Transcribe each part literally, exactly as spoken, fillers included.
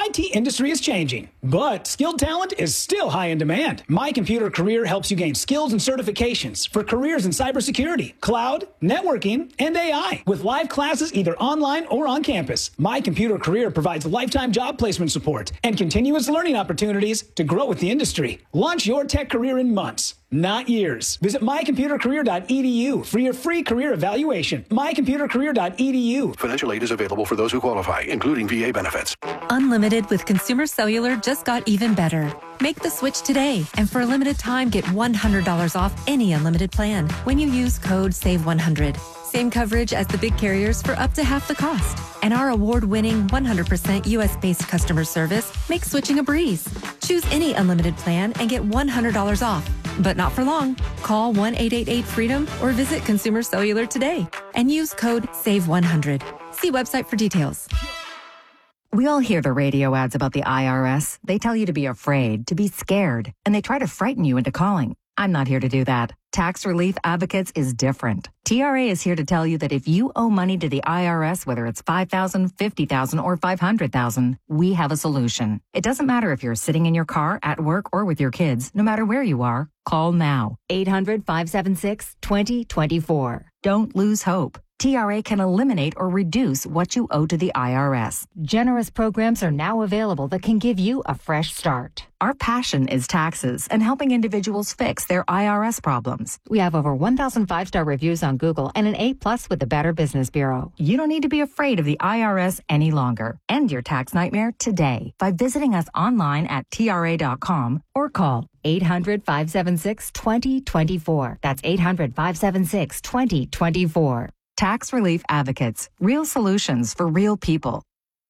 I T industry is changing, but skilled talent is still high in demand. My Computer Career helps you gain skills and certifications for careers in cybersecurity, cloud, networking, and A I. With live classes either online or on campus, My Computer Career provides lifetime job placement support and continuous learning opportunities to grow with the industry. Launch your tech career in months, not years. Visit my computer career dot e d u for your free career evaluation. my computer career dot e d u. Financial aid is available for those who qualify, including V A benefits. Unlimited with Consumer Cellular just got even better. Make the switch today, and for a limited time, get one hundred dollars off any unlimited plan when you use code save one hundred. Same coverage as the big carriers for up to half the cost. And our award-winning one hundred percent U S-based customer service makes switching a breeze. Choose any unlimited plan and get one hundred dollars off. But not for long. Call one eight eight eight freedom or visit Consumer Cellular today and use code save one hundred. See website for details. We all hear the radio ads about the I R S. They tell you to be afraid, to be scared, and they try to frighten you into calling. I'm not here to do that. Tax Relief Advocates is different. T R A is here to tell you that if you owe money to the I R S, whether it's five thousand dollars, fifty thousand dollars, or five hundred thousand dollars, we have a solution. It doesn't matter if you're sitting in your car, at work, or with your kids. No matter where you are, call now. eight hundred, five seven six, two zero two four. Don't lose hope. T R A can eliminate or reduce what you owe to the I R S. Generous programs are now available that can give you a fresh start. Our passion is taxes and helping individuals fix their I R S problems. We have over one thousand five-star reviews on Google and an A plus with the Better Business Bureau. You don't need to be afraid of the I R S any longer. End your tax nightmare today by visiting us online at T R A dot com or call eight hundred, five seven six, two zero two four. That's eight hundred, five seven six, two zero two four. Tax Relief Advocates. Real solutions for real people.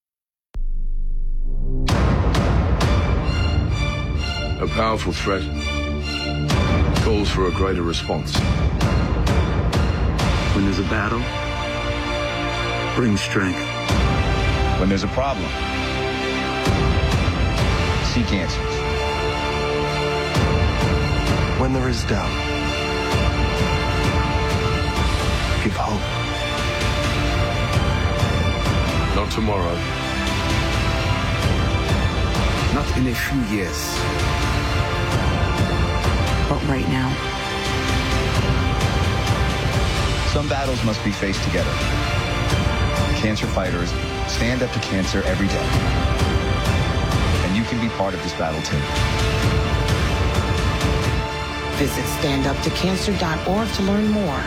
A powerful threat calls for a greater response. When there's a battle, bring strength. When there's a problem, seek answers. When there is doubt, give hope. Not tomorrow. Not in a few years. But right now. Some battles must be faced together. Cancer fighters stand up to cancer every day. And you can be part of this battle too. Visit stand up to cancer dot org to learn more.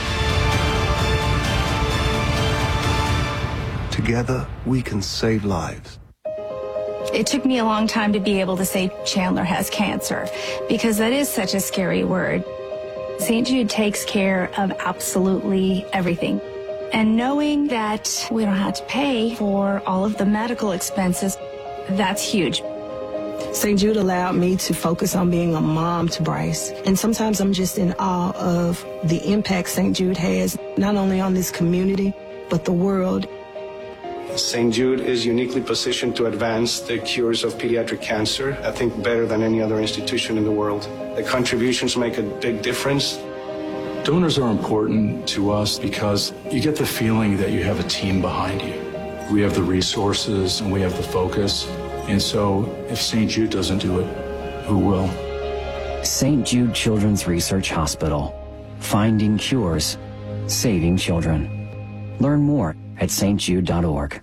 Together, we can save lives. It took me a long time to be able to say Chandler has cancer, because that is such a scary word. Saint Jude takes care of absolutely everything. And knowing that we don't have to pay for all of the medical expenses, that's huge. Saint Jude allowed me to focus on being a mom to Bryce. And sometimes I'm just in awe of the impact Saint Jude has, not only on this community, but the world. Saint Jude is uniquely positioned to advance the cures of pediatric cancer, I think better than any other institution in the world. The contributions make a big difference. Donors are important to us because you get the feeling that you have a team behind you. We have the resources and we have the focus. And so if Saint Jude doesn't do it, who will? Saint Jude Children's Research Hospital. Finding cures, saving children. Learn more at S T jude dot org.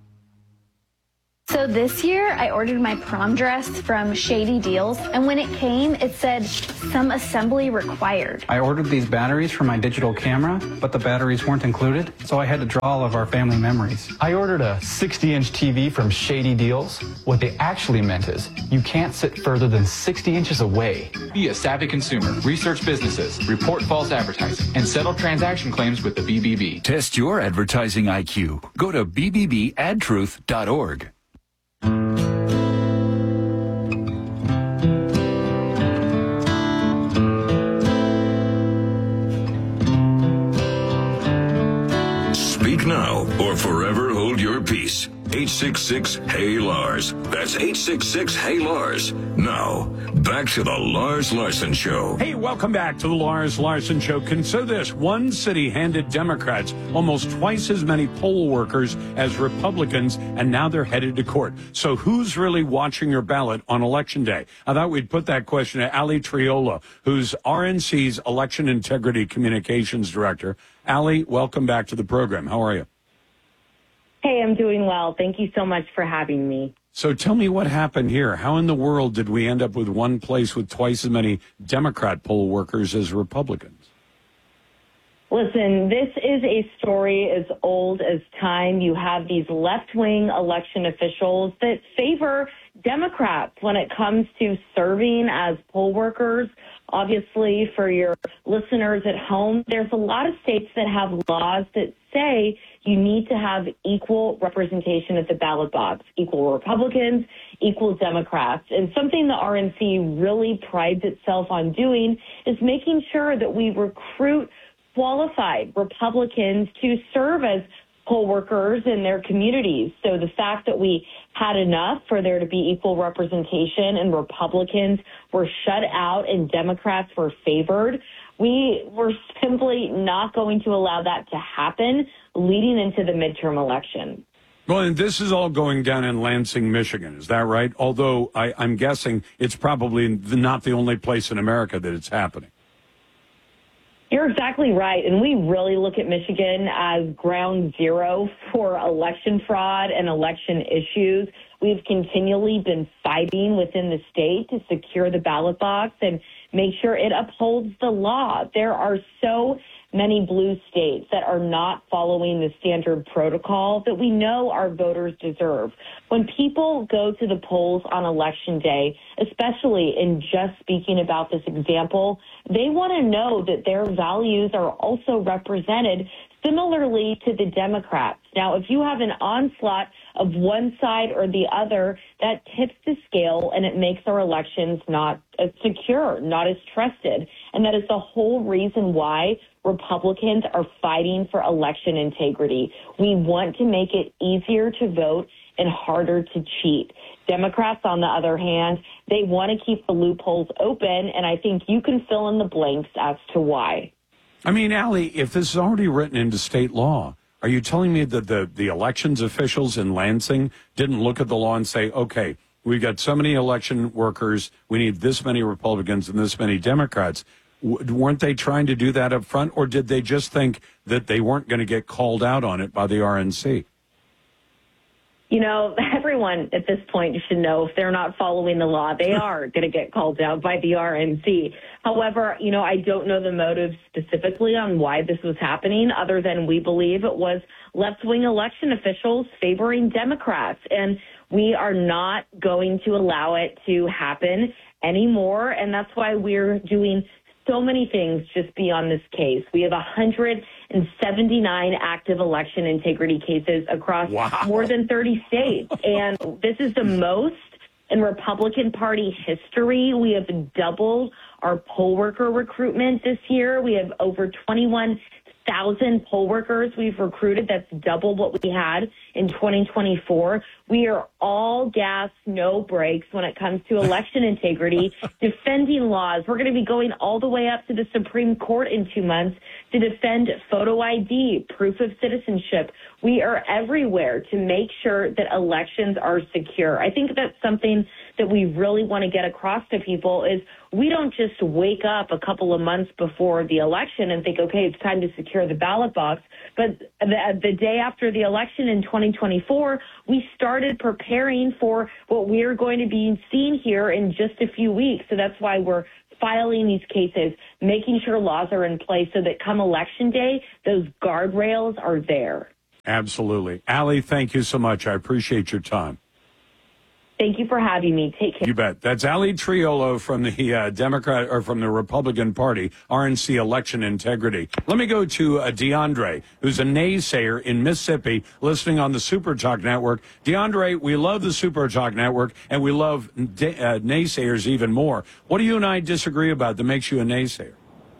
So this year, I ordered my prom dress from Shady Deals, and when it came, it said, some assembly required. I ordered these batteries for my digital camera, but the batteries weren't included, so I had to draw all of our family memories. I ordered a sixty inch T V from Shady Deals. What they actually meant is, you can't sit further than sixty inches away. Be a savvy consumer, research businesses, report false advertising, and settle transaction claims with the B B B. Test your advertising I Q. Go to b b b ad truth dot org. Speak now or forever hold your apiece. eight six six, Hey Lars. That's eight six six, Hey Lars. Now, back to the Lars Larson Show. Hey, welcome back to the Lars Larson Show. Consider this. One city handed Democrats almost twice as many poll workers as Republicans, and now they're headed to court. So who's really watching your ballot on Election Day? I thought we'd put that question to Ali Triola, who's R N C's Election Integrity Communications Director. Ali, welcome back to the program. How are you? Hey, I'm doing well. Thank you so much for having me. So tell me what happened here. How in the world did we end up with one place with twice as many Democrat poll workers as Republicans? Listen, this is a story as old as time. You have these left-wing election officials that favor Democrats when it comes to serving as poll workers. Obviously, for your listeners at home, there's a lot of states that have laws that say you need to have equal representation at the ballot box, equal Republicans, equal Democrats. And something the R N C really prides itself on doing is making sure that we recruit qualified Republicans to serve as poll workers in their communities. So the fact that we had enough for there to be equal representation and Republicans were shut out and Democrats were favored, we were simply not going to allow that to happen leading into the midterm election. Well, and this is all going down in Lansing, Michigan. Is that right? Although I, I'm guessing it's probably the, not the only place in America that it's happening. You're exactly right. And we really look at Michigan as ground zero for election fraud and election issues. We've continually been fighting within the state to secure the ballot box and make sure it upholds the law. There are so many blue states that are not following the standard protocol that we know our voters deserve. When people go to the polls on Election Day, especially in just speaking about this example, they want to know that their values are also represented similarly to the Democrats. Now, if you have an onslaught of one side or the other, that tips the scale and it makes our elections not as secure, not as trusted. And that is the whole reason why Republicans are fighting for election integrity. We want to make it easier to vote and harder to cheat. Democrats, on the other hand, they want to keep the loopholes open, and I think you can fill in the blanks as to why. I mean, Ali, if this is already written into state law, are you telling me that the, the elections officials in Lansing didn't look at the law and say, okay, we've got so many election workers, we need this many Republicans and this many Democrats? W- weren't they trying to do that up front, or did they just think that they weren't going to get called out on it by the R N C? You know, everyone at this point should know if they're not following the law, they are going to get called out by the R N C. However, you know, I don't know the motive specifically on why this was happening, other than we believe it was left-wing election officials favoring Democrats. And we are not going to allow it to happen anymore. And that's why we're doing so many things just beyond this case. We have one hundred seventy-nine active election integrity cases across wow. more than thirty states. And this is the most in Republican Party history. We have doubled our poll worker recruitment this year. We have over twenty-one thousand poll workers we've recruited. That's double what we had in twenty twenty-four. We are all gas, no brakes when it comes to election integrity, defending laws. We're going to be going all the way up to the Supreme Court in two months to defend photo I D, proof of citizenship. We are everywhere to make sure that elections are secure. I think that's something that we really want to get across to people is we don't just wake up a couple of months before the election and think, okay, it's time to secure the ballot box. But the, the day after the election in twenty twenty-four, we started preparing for what we're going to be seeing here in just a few weeks. So that's why we're filing these cases, making sure laws are in place so that come Election Day, those guardrails are there. Absolutely. Ali, thank you so much. I appreciate your time. Thank you for having me. Take care. You bet. That's Ali Triolo from the uh, Democrat or from the Republican Party, R N C Election Integrity. Let me go to uh, DeAndre, who's a naysayer in Mississippi, listening on the Super Talk Network. DeAndre, we love the Super Talk Network, and we love de- uh, naysayers even more. What do you and I disagree about that makes you a naysayer?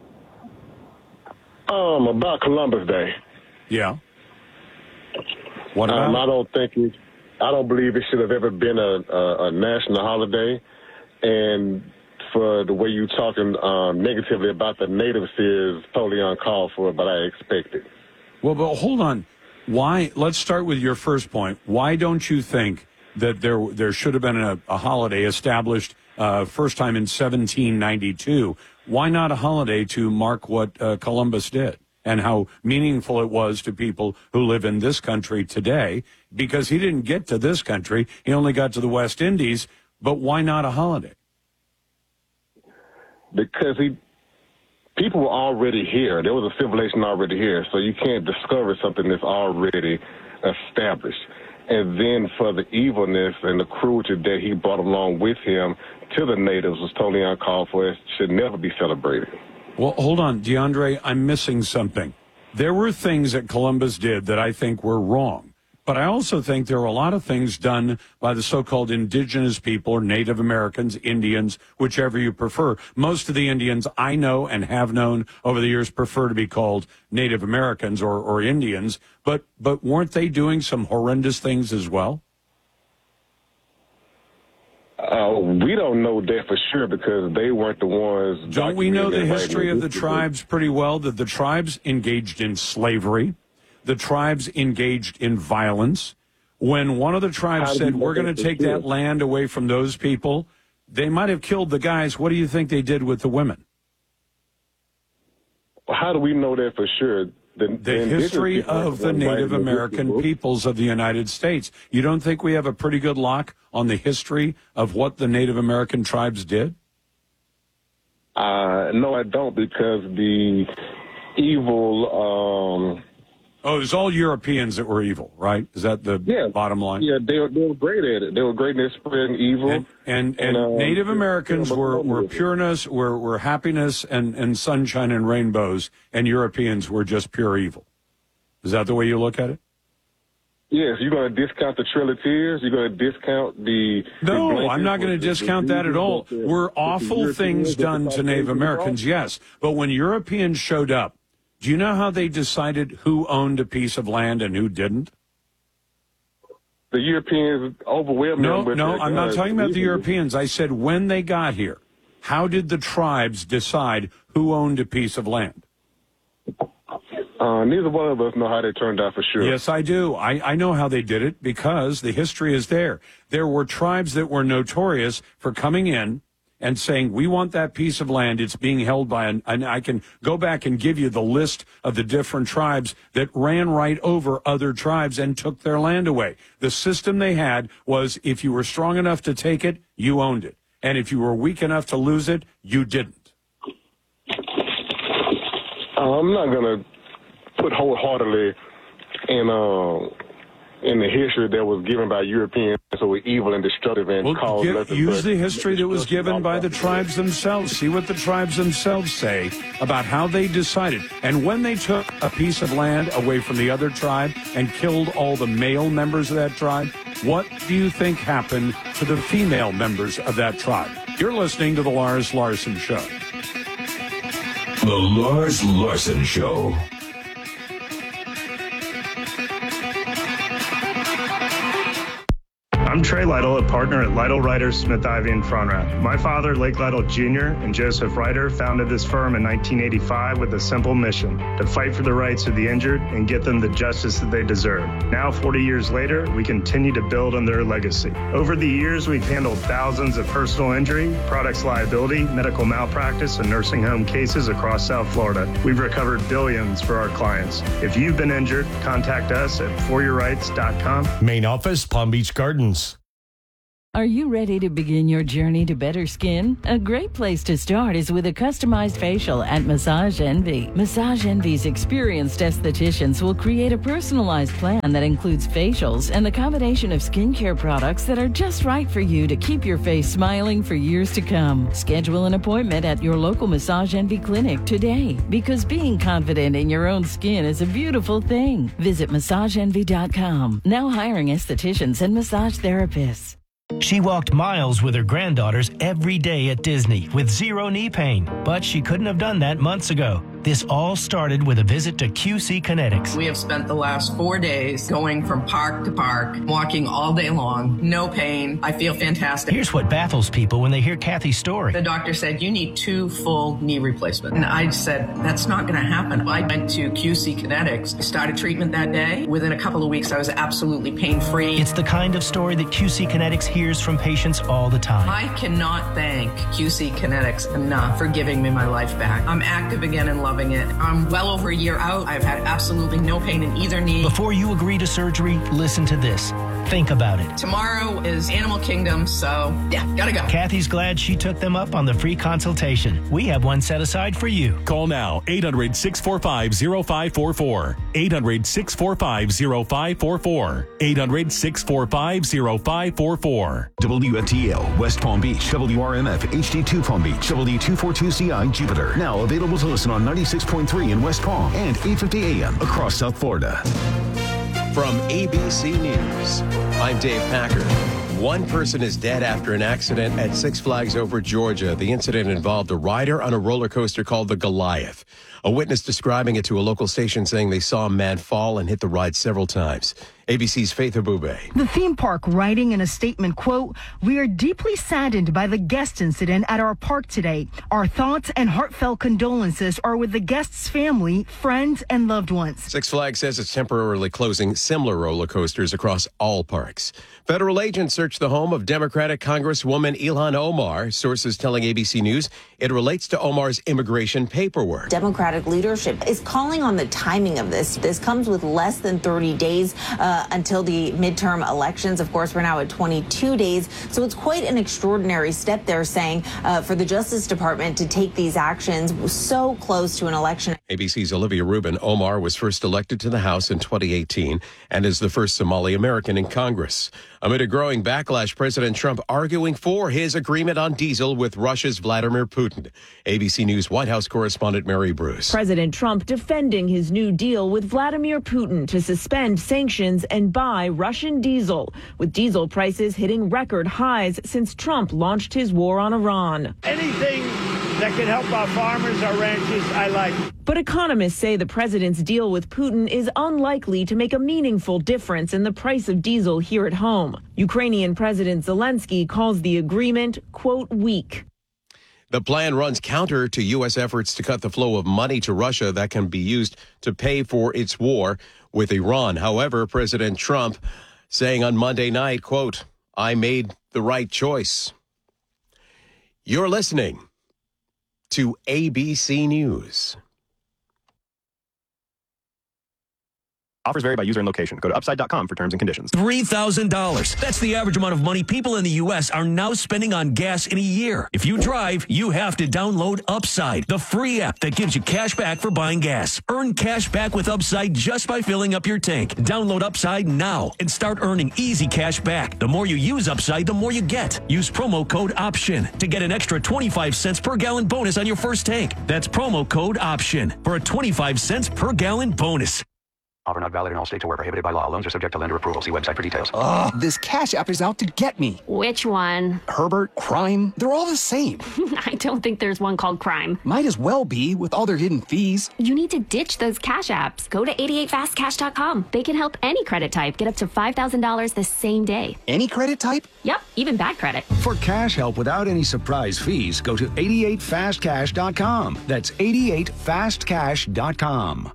Um, about Columbus Day. Yeah. What about um, it? I don't think it, I don't believe it should have ever been a, a, a national holiday. And for the way you're talking um, negatively about the natives is totally uncalled for, but I expect it. Well, but hold on. Why? Let's start with your first point. Why don't you think that there there should have been a, a holiday established uh, first time in seventeen ninety-two? Why not a holiday to mark what uh, Columbus did and how meaningful it was to people who live in this country today? Because he didn't get to this country. He only got to the West Indies. But why not a holiday? Because he, people were already here. There was a civilization already here. So you can't discover something that's already established. And then for the evilness and the cruelty that he brought along with him to the natives was totally uncalled for. It should never be celebrated. Well, hold on, DeAndre, I'm missing something. There were things that Columbus did that I think were wrong. But I also think there are a lot of things done by the so-called indigenous people or Native Americans, Indians, whichever you prefer. Most of the Indians I know and have known over the years prefer to be called Native Americans or, or Indians. But, but weren't they doing some horrendous things as well? Uh, we don't know that for sure because they weren't the ones. Don't we know the right history now. of the tribes pretty well, that the tribes engaged in slavery? The tribes engaged in violence. When one of the tribes said, we're going to take that land away from those people, they might have killed the guys. What do you think they did with the women? How do we know that for sure? The, The the history indigenous of the people Native right American people. peoples of the United States. You don't think we have a pretty good lock on the history of what the Native American tribes did? Uh, no, I don't, because the evil... Um, Oh, it was all Europeans that were evil, right? Is that the Yeah. bottom line? Yeah, they were, they were great at it. They were great at spreading evil. And and, and, And, um, Native Americans yeah, but- were, were pureness, were, were happiness and, and sunshine and rainbows, and Europeans were just pure evil. Is that the way you look at it? Yes, you're going to discount the Trail of Tears. You're going to discount the... the No, blankets I'm not going to with the- discount the that at all. Jesus, Were with the awful Europeans, things with the done to Native Caucasians, Americans, yes. But when Europeans showed up, do you know how they decided who owned a piece of land and who didn't? The Europeans overwhelmed No, them with no, their I'm not guns. talking about the Europeans. I said when they got here, how did the tribes decide who owned a piece of land? Uh, neither one of us know how they turned out for sure. Yes, I do. I, I know how they did it because the history is there. There were tribes that were notorious for coming in and saying, we want that piece of land. It's being held by an, and I can go back and give you the list of the different tribes that ran right over other tribes and took their land away. The system they had was if you were strong enough to take it, you owned it. And if you were weak enough to lose it, you didn't. Uh, I'm not going to put wholeheartedly in uh, in the history that was given by Europeans who were evil and destructive and Well, caused give, nothing use but the history that was given by the tribes themselves. See what the tribes themselves say about how they decided. And when they took a piece of land away from the other tribe and killed all the male members of that tribe, what do you think happened to the female members of that tribe? You're listening to The Lars Larson Show. The Lars Larson Show. I'm Trey Lytle, a partner at Lytle Ryder Smith Ivy and Fronrath. My father, Lake Lytle Junior and Joseph Ryder founded this firm in nineteen eighty-five with a simple mission: to fight for the rights of the injured and get them the justice that they deserve. Now, forty years later, we continue to build on their legacy. Over the years, we've handled thousands of personal injury, products liability, medical malpractice, and nursing home cases across South Florida. We've recovered billions for our clients. If you've been injured, contact us at for your rights dot com. Main office, Palm Beach Gardens. Are you ready to begin your journey to better skin? A great place to start is with a customized facial at Massage Envy. Massage Envy's experienced estheticians will create a personalized plan that includes facials and the combination of skincare products that are just right for you to keep your face smiling for years to come. Schedule an appointment at your local Massage Envy clinic today, because being confident in your own skin is a beautiful thing. Visit massage envy dot com. Now hiring estheticians and massage therapists. She walked miles with her granddaughters every day at Disney with zero knee pain, but she couldn't have done that months ago. This all started with a visit to Q C Kinetics. We have spent the last four days going from park to park, walking all day long, no pain. I feel fantastic. Here's what baffles people when they hear Kathy's story. The doctor said, you need two full knee replacements. And I said, that's not going to happen. I went to Q C Kinetics, started treatment that day. Within a couple of weeks, I was absolutely pain-free. It's the kind of story that Q C Kinetics hears from patients all the time. I cannot thank Q C Kinetics enough for giving me my life back. I'm active again and loving it. I'm well over a year out. I've had absolutely no pain in either knee. Before you agree to surgery, listen to this. Think about it. Tomorrow is Animal Kingdom, so yeah, gotta go. Kathy's glad she took them up on the free consultation. We have one set aside for you. Call now, eight hundred, six four five, zero five four four. eight hundred, six four five, zero five four four. eight hundred, six four five, zero five four four. W F T L, West Palm Beach, W R M F, H D two Palm Beach, W two forty-two C I, Jupiter. Now available to listen on ninety-six point three in West Palm and eight fifty A M across South Florida. From A B C News, I'm Dave Packer. One person is dead after an accident at Six Flags Over Georgia. The incident involved a rider on a roller coaster called the Goliath. A witness describing it to a local station saying they saw a man fall and hit the ride several times. A B C's Faith Abube. The theme park writing in a statement, quote, "We are deeply saddened by the guest incident at our park today. Our thoughts and heartfelt condolences are with the guest's family, friends, and loved ones." Six Flags says it's temporarily closing similar roller coasters across all parks. Federal agents searched the home of Democratic Congresswoman Ilhan Omar. Sources telling A B C News it relates to Omar's immigration paperwork. Democratic leadership is calling on the timing of this. This comes with less than thirty days uh, until the midterm elections. Of course, we're now at twenty-two days. So it's quite an extraordinary step, they're saying, uh, for the Justice Department to take these actions so close to an election. A B C's Olivia Rubin. Omar was first elected to the House in twenty eighteen and is the first Somali American in Congress. Amid a growing backlash, President Trump arguing for his agreement on diesel with Russia's Vladimir Putin. A B C News White House correspondent Mary Bruce. President Trump defending his new deal with Vladimir Putin to suspend sanctions and buy Russian diesel, with diesel prices hitting record highs since Trump launched his war on Iran. Anything that can help our farmers, our ranchers, I like. But economists say the president's deal with Putin is unlikely to make a meaningful difference in the price of diesel here at home. Ukrainian President Zelensky calls the agreement, quote, weak. The plan runs counter to U S efforts to cut the flow of money to Russia that can be used to pay for its war with Iran. However, President Trump saying on Monday night, quote, "I made the right choice." You're listening to A B C News. Offers vary by user and location. Go to upside dot com for terms and conditions. three thousand dollars. That's the average amount of money people in the U S are now spending on gas in a year. If you drive, you have to download Upside, the free app that gives you cash back for buying gas. Earn cash back with Upside just by filling up your tank. Download Upside now and start earning easy cash back. The more you use Upside, the more you get. Use promo code OPTION to get an extra twenty-five cents per gallon bonus on your first tank. That's promo code OPTION for a twenty-five cents per gallon bonus. Offer not valid in all states or where prohibited by law. Loans are subject to lender approval. See website for details. Ugh, this Cash App is out to get me. Which one? Herbert, Crime, they're all the same. I don't think there's one called Crime. Might as well be with all their hidden fees. You need to ditch those Cash Apps. Go to eighty-eight fast cash dot com. They can help any credit type get up to five thousand dollars the same day. Any credit type? Yep, even bad credit. For cash help without any surprise fees, go to eighty-eight fast cash dot com. That's eighty-eight fast cash dot com.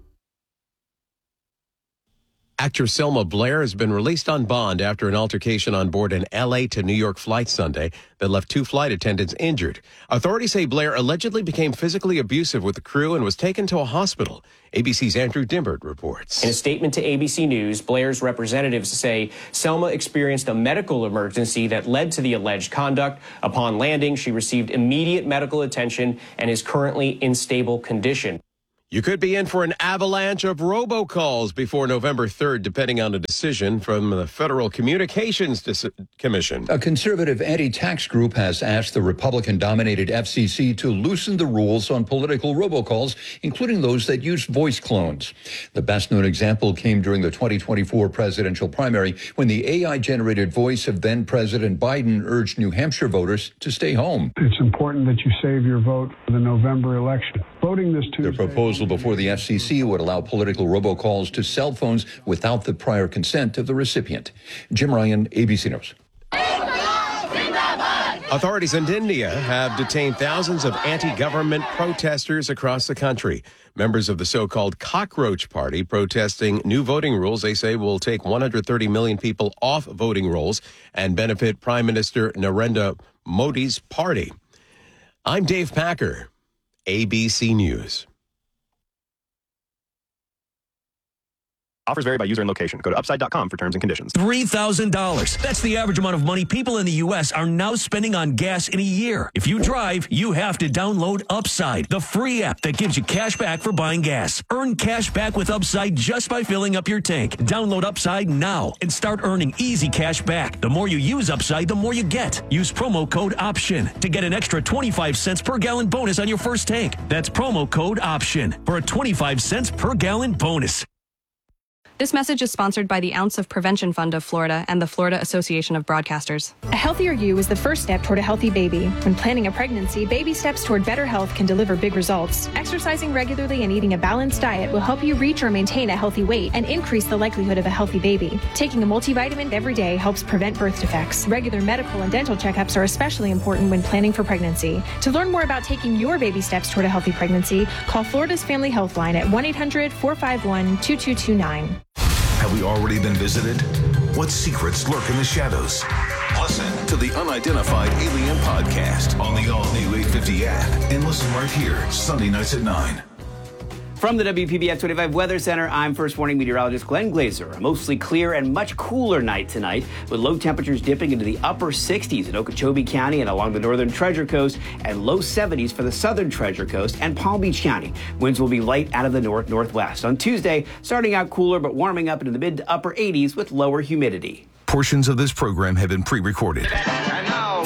Actress Selma Blair has been released on bond after an altercation on board an L A to New York flight Sunday that left two flight attendants injured. Authorities say Blair allegedly became physically abusive with the crew and was taken to a hospital. A B C's Andrew Dimbert reports. In a statement to A B C News, Blair's representatives say Selma experienced a medical emergency that led to the alleged conduct. Upon landing, she received immediate medical attention and is currently in stable condition. You could be in for an avalanche of robocalls before November third, depending on a decision from the Federal Communications Dis- Commission. A conservative anti-tax group has asked the Republican-dominated F C C to loosen the rules on political robocalls, including those that use voice clones. The best-known example came during the twenty twenty-four presidential primary when the A I-generated voice of then-President Biden urged New Hampshire voters to stay home. It's important that you save your vote for the November election. Voting this Tuesday. The proposal before the F C C would allow political robocalls to cell phones without the prior consent of the recipient. Jim Ryan, A B C News. Authorities in India have detained thousands of anti-government protesters across the country. Members of the so-called Cockroach Party protesting new voting rules they say will take one hundred thirty million people off voting rolls and benefit Prime Minister Narendra Modi's party. I'm Dave Packer, A B C News. Offers vary by user and location. Go to upside dot com for terms and conditions. three thousand dollars. That's the average amount of money people in the U S are now spending on gas in a year. If you drive, you have to download Upside, the free app that gives you cash back for buying gas. Earn cash back with Upside just by filling up your tank. Download Upside now and start earning easy cash back. The more you use Upside, the more you get. Use promo code OPTION to get an extra twenty-five cents per gallon bonus on your first tank. That's promo code OPTION for a twenty-five cents per gallon bonus. This message is sponsored by the Ounce of Prevention Fund of Florida and the Florida Association of Broadcasters. A healthier you is the first step toward a healthy baby. When planning a pregnancy, baby steps toward better health can deliver big results. Exercising regularly and eating a balanced diet will help you reach or maintain a healthy weight and increase the likelihood of a healthy baby. Taking a multivitamin every day helps prevent birth defects. Regular medical and dental checkups are especially important when planning for pregnancy. To learn more about taking your baby steps toward a healthy pregnancy, call Florida's Family Health Line at one eight hundred, four five one, two two two nine. Have we already been visited? What secrets lurk in the shadows? Listen to the Unidentified Alien Podcast on the all-new eight fifty app and listen right here, Sunday nights at nine. From the W P B F twenty-five Weather Center, I'm First Warning Meteorologist Glenn Glazer. A mostly clear and much cooler night tonight, with low temperatures dipping into the upper sixties in Okeechobee County and along the northern Treasure Coast, and low seventies for the southern Treasure Coast and Palm Beach County. Winds will be light out of the north-northwest. On Tuesday, starting out cooler but warming up into the mid to upper eighties with lower humidity. Portions of this program have been pre-recorded. And now,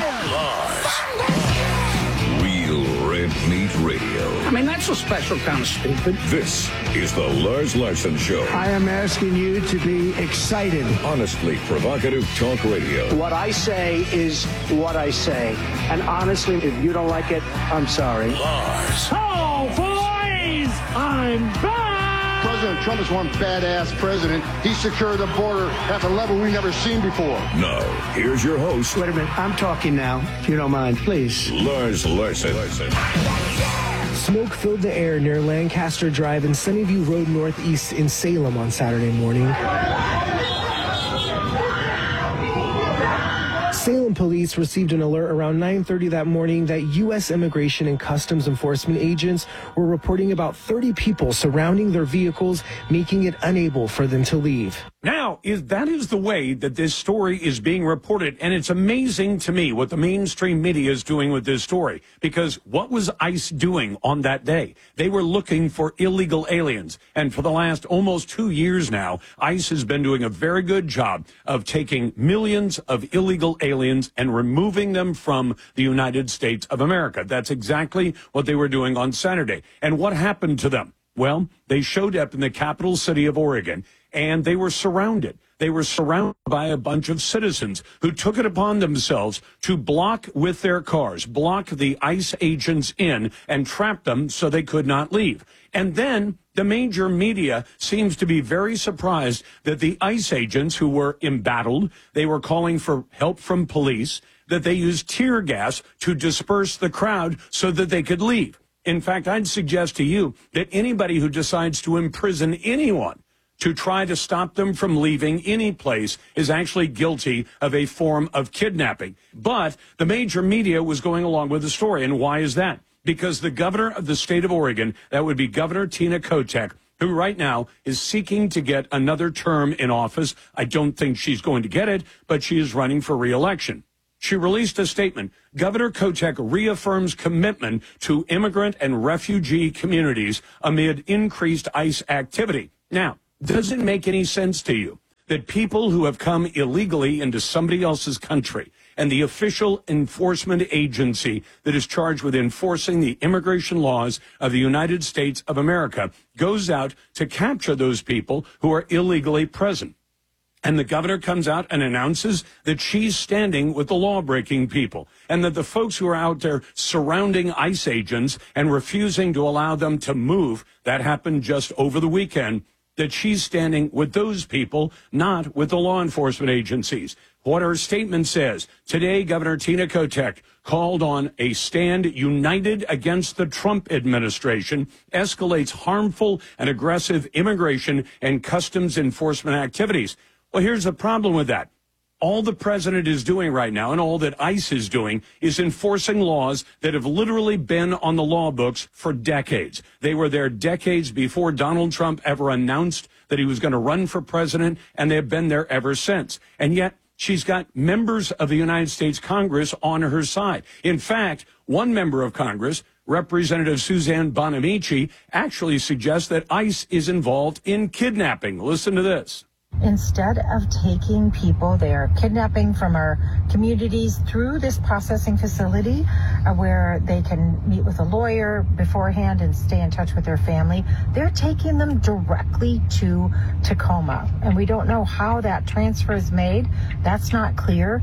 Real Red Meat Radio. I mean, that's a special kind of stupid. This is the Lars Larson Show. I am asking you to be excited. Honestly provocative talk radio. What I say is what I say. And honestly, if you don't like it, I'm sorry. Lars. Oh, boys! I'm back! President Trump is one badass president. He secured the border at a level we've never seen before. Now, here's your host. Wait a minute. I'm talking now, if you don't mind, please. Lars Larson. Larson. Smoke filled the air near Lancaster Drive and Sunnyview Road Northeast in Salem on Saturday morning. Salem police received an alert around nine thirty that morning that U S Immigration and Customs Enforcement agents were reporting about thirty people surrounding their vehicles, making it unable for them to leave. Now, is that is the way that this story is being reported, and it's amazing to me what the mainstream media is doing with this story, because what was ICE doing on that day? They were looking for illegal aliens, and for the last almost two years now, ICE has been doing a very good job of taking millions of illegal aliens and removing them from the United States of America. That's exactly what they were doing on Saturday. And what happened to them? Well, they showed up in the capital city of Oregon, and they were surrounded. They were surrounded by a bunch of citizens who took it upon themselves to block with their cars, block the ICE agents in and trap them so they could not leave. And then the major media seems to be very surprised that the ICE agents who were embattled, they were calling for help from police, that they used tear gas to disperse the crowd so that they could leave. In fact, I'd suggest to you that anybody who decides to imprison anyone to try to stop them from leaving any place is actually guilty of a form of kidnapping. But the major media was going along with the story. And why is that? Because the governor of the state of Oregon, that would be Governor Tina Kotek, who right now is seeking to get another term in office. I don't think she's going to get it, but she is running for re-election. She released a statement. Governor Kotek reaffirms commitment to immigrant and refugee communities amid increased ICE activity. Now, does it make any sense to you that people who have come illegally into somebody else's country and the official enforcement agency that is charged with enforcing the immigration laws of the United States of America goes out to capture those people who are illegally present? And the governor comes out and announces that she's standing with the law-breaking people and that the folks who are out there surrounding ICE agents and refusing to allow them to move, that happened just over the weekend, that she's standing with those people, not with the law enforcement agencies. What her statement says, today Governor Tina Kotek called on a stand united against the Trump administration, escalates harmful and aggressive immigration and customs enforcement activities. Well, here's the problem with that. All the president is doing right now and all that ICE is doing is enforcing laws that have literally been on the law books for decades. They were there decades before Donald Trump ever announced that he was going to run for president, and they've been there ever since. And yet she's got members of the United States Congress on her side. In fact, one member of Congress, Representative Suzanne Bonamici, actually suggests that ICE is involved in kidnapping. Listen to this. Instead of taking people, they are kidnapping from our communities through this processing facility uh, where they can meet with a lawyer beforehand and stay in touch with their family. They're taking them directly to Tacoma. And we don't know how that transfer is made. That's not clear.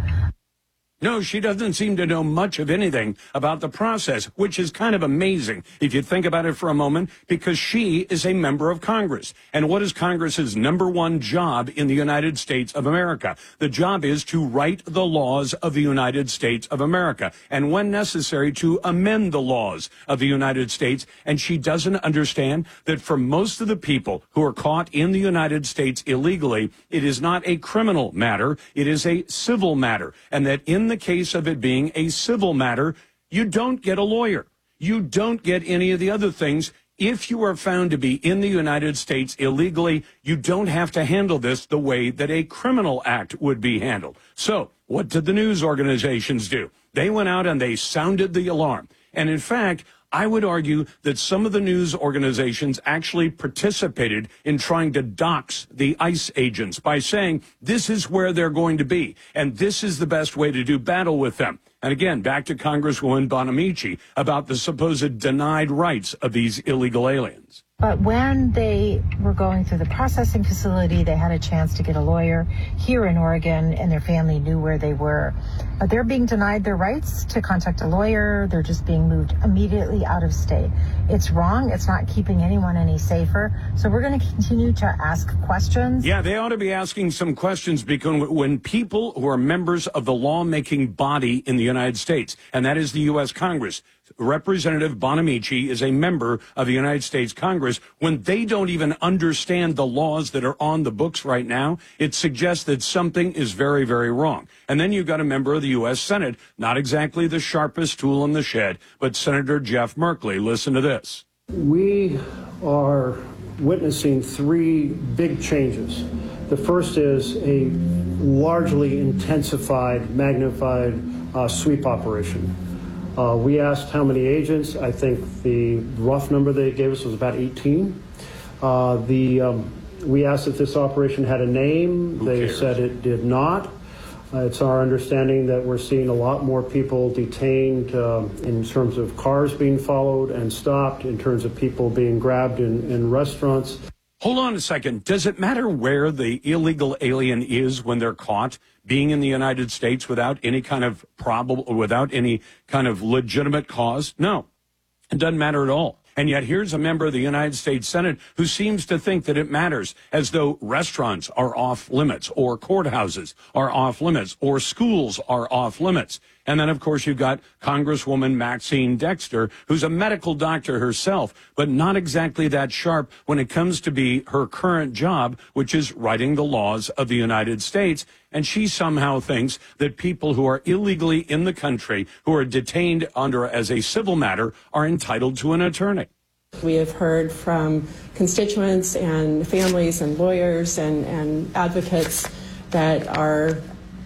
No, she doesn't seem to know much of anything about the process, which is kind of amazing if you think about it for a moment, because she is a member of Congress. And what is Congress's number one job in the United States of America? The job is to write the laws of the United States of America, and when necessary, to amend the laws of the United States. And she doesn't understand that for most of the people who are caught in the United States illegally, it is not a criminal matter, it is a civil matter, and that in the case of it being a civil matter, you don't get a lawyer. You don't get any of the other things. If you are found to be in the United States illegally, you don't have to handle this the way that a criminal act would be handled. So what did the news organizations do? They went out and they sounded the alarm. And in fact, I would argue that some of the news organizations actually participated in trying to dox the ICE agents by saying this is where they're going to be and this is the best way to do battle with them. And again, back to Congresswoman Bonamici about the supposed denied rights of these illegal aliens. But when they were going through the processing facility, they had a chance to get a lawyer here in Oregon, and their family knew where they were. But they're being denied their rights to contact a lawyer. They're just being moved immediately out of state. It's wrong. It's not keeping anyone any safer. So we're going to continue to ask questions. Yeah, they ought to be asking some questions, because when people who are members of the lawmaking body in the United States, and that is the U S Congress, Representative Bonamici is a member of the United States Congress. When they don't even understand the laws that are on the books right now, it suggests that something is very, very wrong. And then you've got a member of the U S Senate, not exactly the sharpest tool in the shed, but Senator Jeff Merkley. Listen to this. We are witnessing three big changes. The first is a largely intensified, magnified uh, sweep operation. Uh, we asked how many agents. I think the rough number they gave us was about eighteen. Uh, the um, we asked if this operation had a name. Who they cares? said it did not. Uh, it's our understanding that we're seeing a lot more people detained uh, in terms of cars being followed and stopped, in terms of people being grabbed in, in restaurants. Hold on a second. Does it matter where the illegal alien is when they're caught being in the United States without any kind of probable, without any kind of legitimate cause? No, it doesn't matter at all. And yet here's a member of the United States Senate who seems to think that it matters, as though restaurants are off limits, or courthouses are off limits, or schools are off limits. And then, of course, you've got Congresswoman Maxine Dexter, who's a medical doctor herself, but not exactly that sharp when it comes to be her current job, which is writing the laws of the United States. And she somehow thinks that people who are illegally in the country, who are detained under as a civil matter, are entitled to an attorney. We have heard from constituents and families and lawyers and, and advocates that our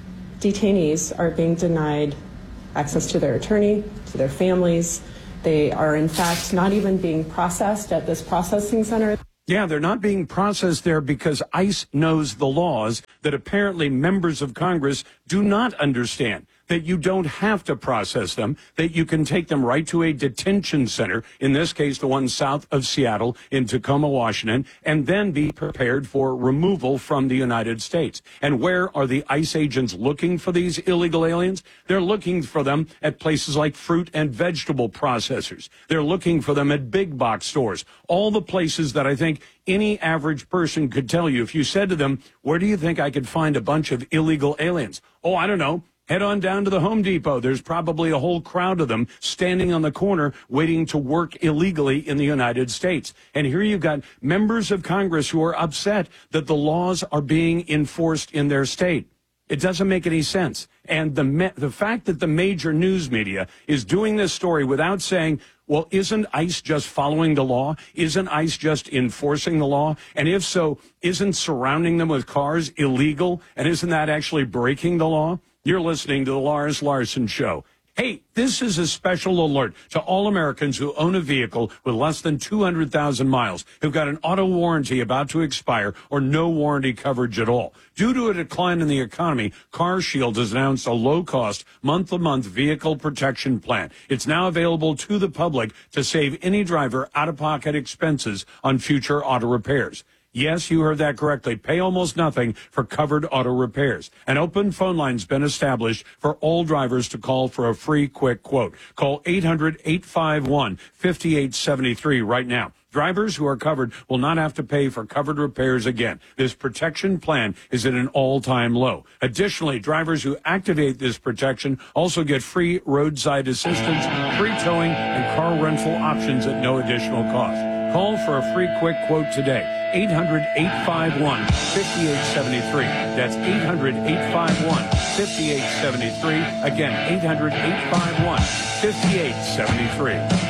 detainees are being denied access to their attorney, to their families. They are, in fact, not even being processed at this processing center. Yeah, they're not being processed there because ICE knows the laws that apparently members of Congress do not understand. that you don't have to process them, that you can take them right to a detention center, in this case, the one south of Seattle in Tacoma, Washington, and then be prepared for removal from the United States. And where are the ICE agents looking for these illegal aliens? They're looking for them at places like fruit and vegetable processors. They're looking for them at big box stores, all the places that I think any average person could tell you. If you said to them, where do you think I could find a bunch of illegal aliens? Oh, I don't know. Head on down to the Home Depot. There's probably a whole crowd of them standing on the corner waiting to work illegally in the United States. And here you've got members of Congress who are upset that the laws are being enforced in their state. It doesn't make any sense. And the me- the fact that the major news media is doing this story without saying, well, isn't ICE just following the law? Isn't ICE just enforcing the law? And if so, isn't surrounding them with cars illegal? And isn't that actually breaking the law? You're listening to the Lars Larson Show. Hey, this is a special alert to all Americans who own a vehicle with less than two hundred thousand miles, who've got an auto warranty about to expire or no warranty coverage at all. Due to a decline in the economy, CarShield has announced a low-cost, month-to-month vehicle protection plan. It's now available to the public to save any driver out-of-pocket expenses on future auto repairs. Yes, you heard that correctly. Pay almost nothing for covered auto repairs. An open phone line's been established for all drivers to call for a free quick quote. Call eight hundred, eight five one, five eight seven three right now. Drivers who are covered will not have to pay for covered repairs again. This protection plan is at an all-time low. Additionally, drivers who activate this protection also get free roadside assistance, free towing, and car rental options at no additional cost. Call for a free quick quote today. eight hundred, eight five one, five eight seven three. That's eight hundred, eight five one, five eight seven three. Again, eight hundred, eight five one, five eight seven three.